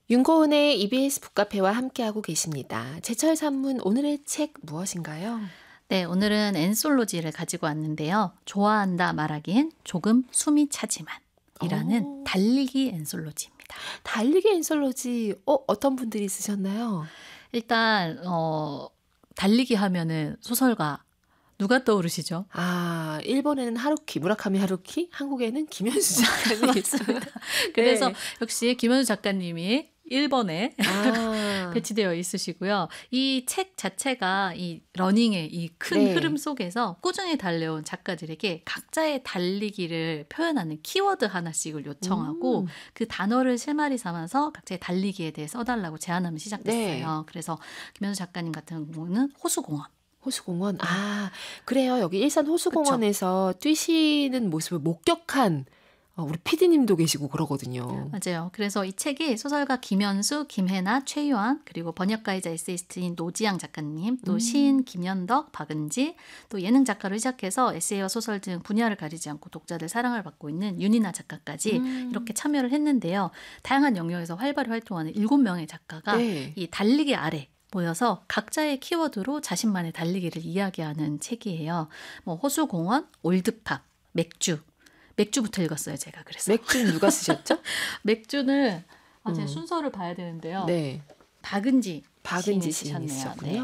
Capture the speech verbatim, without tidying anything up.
윤고은의 이비에스 북카페와 함께하고 계십니다. 제철 산문 오늘의 책 무엇인가요? 네, 오늘은 엔솔로지를 가지고 왔는데요. 좋아한다 말하기엔 조금 숨이 차지만 이라는 오. 달리기 엔솔로지입니다. 달리기 엔솔로지 어, 어떤 분들이 쓰셨나요? 일단 어, 달리기 하면은 소설가 누가 떠오르시죠? 아, 일본에는 하루키, 무라카미 하루키, 한국에는 김현수 작가님. 맞습니다. 그래서 네. 역시 김현수 작가님이 일 번에 아, 배치되어 있으시고요. 이 책 자체가 이 러닝의 이 큰 네. 흐름 속에서 꾸준히 달려온 작가들에게 각자의 달리기를 표현하는 키워드 하나씩을 요청하고 음. 그 단어를 실마리 삼아서 각자의 달리기에 대해 써달라고 제안하면 시작됐어요. 네. 그래서 김현수 작가님 같은 경우는 호수공원. 호수공원. 아, 그래요. 여기 일산 호수공원에서 뛰시는 모습을 목격한 어, 우리 피디님도 계시고 그러거든요. 맞아요. 그래서 이 책이 소설가 김현수, 김혜나, 최유한 그리고 번역가이자 에세이스트인 노지양 작가님, 또 음. 시인 김현덕, 박은지, 또 예능 작가로 시작해서 에세이와 소설 등 분야를 가리지 않고 독자들 사랑을 받고 있는 윤이나 작가까지 음. 이렇게 참여를 했는데요. 다양한 영역에서 활발히 활동하는 일곱 명의 작가가 네. 이 달리기 아래 모여서 각자의 키워드로 자신만의 달리기를 이야기하는 책이에요. 뭐 호수공원, 올드팝, 맥주. 맥주부터 읽었어요, 제가. 그래서 맥주는 누가 쓰셨죠? 맥주는 아, 제 음. 순서를 봐야 되는데요. 네. 박은지 박은지 시인이 시인이 쓰셨네요. 쓰셨군요. 네.